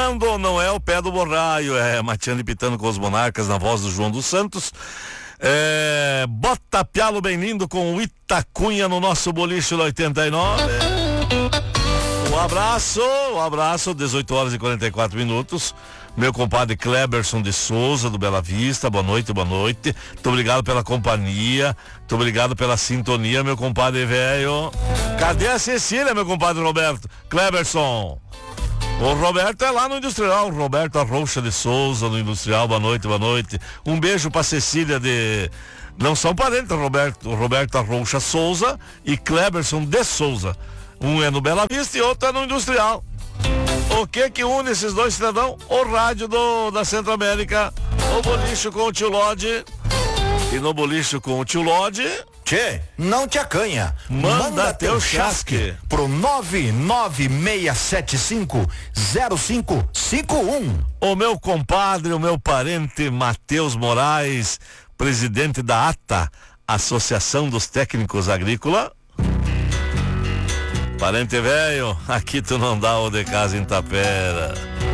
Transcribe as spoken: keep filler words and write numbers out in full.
pitando, não é o pé do borraio, é mateando e pitando com os monarcas na voz do João dos Santos. É, bota pialo bem lindo com o Itacunha no nosso boliche do oitenta e nove. Um abraço, um abraço, dezoito horas e quarenta e quatro minutos. Meu compadre Kleberson de Souza, do Bela Vista, boa noite, boa noite. Muito obrigado pela companhia, muito obrigado pela sintonia, meu compadre velho. Cadê a Cecília, meu compadre Roberto? Kleberson. O Roberto é lá no Industrial, Roberto Arrocha de Souza, no Industrial, boa noite, boa noite. Um beijo pra Cecília de... Não são parentes, Roberto, Roberto Arrocha Souza e Kleberson de Souza. Um é no Bela Vista e outro é no Industrial. O que que une esses dois cidadãos? O rádio do, da Centro América, o boliche com o tio Lodi. E no boliche com o tio Lodi... Tchê, não te acanha. Manda, Manda teu chasque pro nove nove seis sete cinco zero cinco cinco um. O meu compadre, o meu parente Matheus Moraes, presidente da A T A, Associação dos Técnicos Agrícolas. Parente velho, aqui tu não dá o de casa em Tapera.